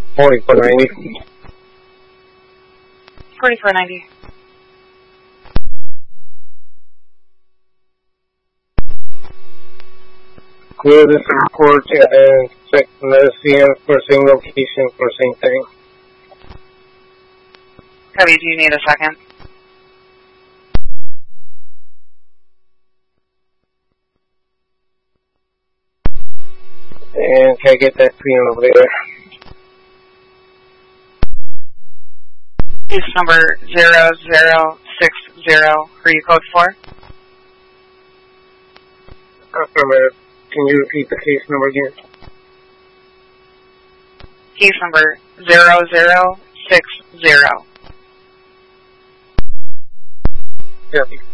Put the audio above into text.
4490. 4490. Clear this report and check another CM for same location for same thing. Copy, do you need a second? And can I get that CM over there? Case number 0060, who are you code for? Affirmative. Can you repeat the case number again? Case number 0060. Copy.